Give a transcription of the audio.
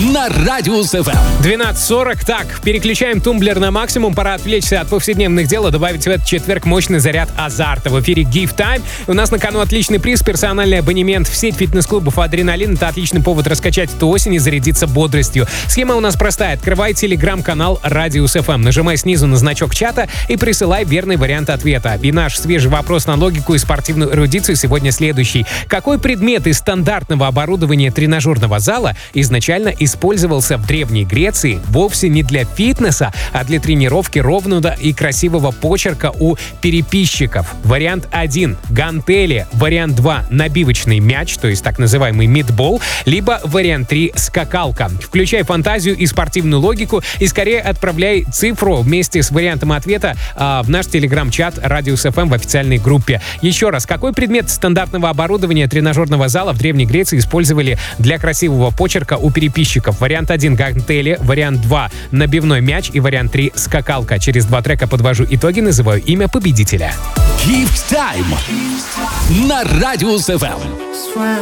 на Радиус ФМ. 12:40. Так, переключаем тумблер на максимум. Пора отвлечься от повседневных дел и добавить в этот четверг мощный заряд азарта. В эфире Give Time. У нас на кону отличный приз. Персональный абонемент в сеть фитнес-клубов «Адреналин». Это отличный повод раскачать эту осень и зарядиться бодростью. Схема у нас простая. Открывай телеграм-канал Радиус ФМ. Нажимай снизу на значок чата и присылай верный вариант ответа. И наш свежий вопрос на логику и спортивную эрудицию сегодня следующий. Какой предмет из стандартного оборудования тренажерного зала изначально использовался в Древней Греции вовсе не для фитнеса, а для тренировки ровного и красивого почерка у переписчиков? Вариант 1 — гантели, вариант 2 — набивочный мяч, то есть так называемый митбол, либо вариант 3 — скакалка. Включай фантазию и спортивную логику и скорее отправляй цифру вместе с вариантом ответа в наш телеграм-чат Радиус ФМ в официальной группе. Еще раз, какой предмет стандартного оборудования тренажерного зала в Древней Греции использовали для красивого почерка у переписчиков? Вариант 1 — гантели, вариант 2 — набивной мяч и вариант 3 — скакалка. Через 2 трека подвожу итоги, называю имя победителя. Give Time на Радиус ФМ.